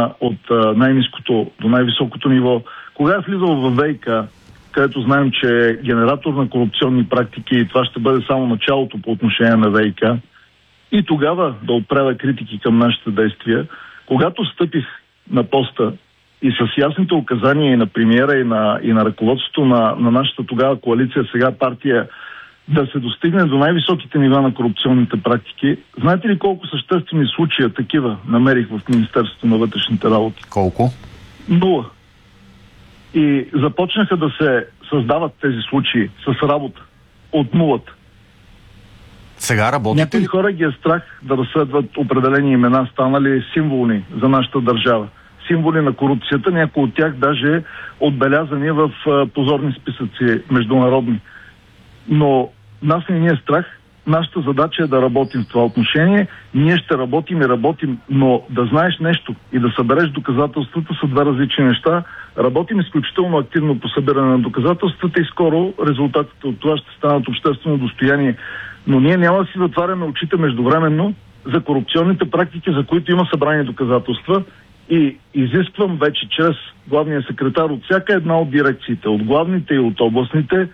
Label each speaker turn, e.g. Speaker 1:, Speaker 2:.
Speaker 1: мина от най-ниското до най-високото ниво, кога е влизал в ВИК, където знаем, че е генератор на корупционни практики и това ще бъде само началото по отношение на ВИК, и тогава да отправя критики към нашите действия. Когато стъпих на поста и с ясните указания и на премиера, и на ръководството на нашата тогава коалиция, сега партия, да се достигне до най-високите нива на корупционните практики, знаете ли колко съществени случаи такива намерих в Министерството на вътрешните работи?
Speaker 2: Колко?
Speaker 1: 0. И започнаха да се създават тези случаи с работа от нулата.
Speaker 2: Сега работите?
Speaker 1: Някои хора ги е страх да разследват определени имена, станали символни за нашата държава. Символи на корупцията, някои от тях даже отбелязани в позорни списъци международни. Но нас не ни е страх. Нашата задача е да работим в това отношение. Ние ще работим, но да знаеш нещо и да събереш доказателствата са две различни неща. Работим изключително активно по събиране на доказателствата и скоро резултатите от това ще станат обществено достояние. Но ние няма да си затваряме очите междувременно за корупционните практики, за които има събрани доказателства, и изисквам вече чрез главния секретар от всяка една от дирекциите, от главните и от областните,